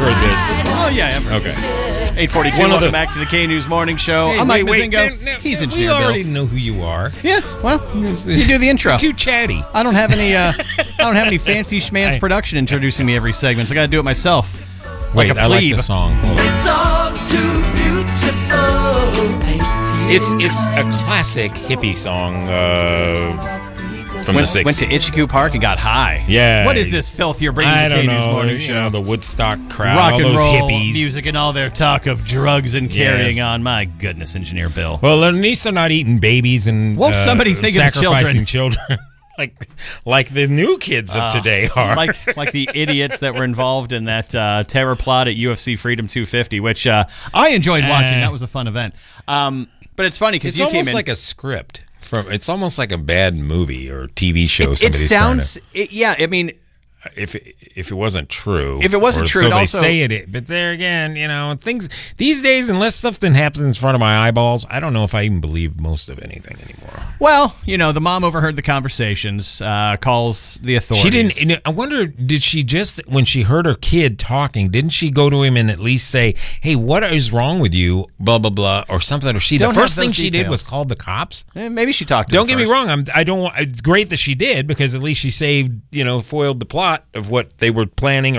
heard this. Oh, yeah. Okay. 8:42. Welcome back to the K News Morning Show. I'm Mike Mazingo. He's Engineer Bill. We already know who you are. Yeah, well, you do the intro. Too chatty. I don't have any fancy schmanz production introducing me every segment, so I got to do it myself. Wait, I like the song. It's all too beautiful. It's a classic hippie song from the 60s. Went to Itchycoo Park and got high. Yeah. What is this filth you're bringing to the K News Morning Show? You know, the Woodstock crowd, Rock all and those roll hippies. music and all their talk of drugs and carrying Yes. on. My goodness, Engineer Bill. Well, at least they're not eating babies and Won't somebody think of the sacrificing children. like the new kids of today are. Like the idiots that were involved in that terror plot at UFC Freedom 250, which I enjoyed watching. That was a fun event. But it's funny because it's you came in. almost like a script. It's almost like a bad movie or TV show. It sounds. I mean, if it wasn't true, it so it they also say it. But there again, things these days, unless something happens in front of my eyeballs, I don't know if I even believe most of anything anymore. Well, the mom overheard the conversations, calls the authorities. She didn't. I wonder, did she just, when she heard her kid talking, didn't she go to him and at least say, "Hey, what is wrong with you?" Blah blah blah, or something. Or the first thing she did was called the cops. Maybe she talked to Don't them get first. me wrong. I don't. It's great that she did, because at least she foiled the plot of what they were planning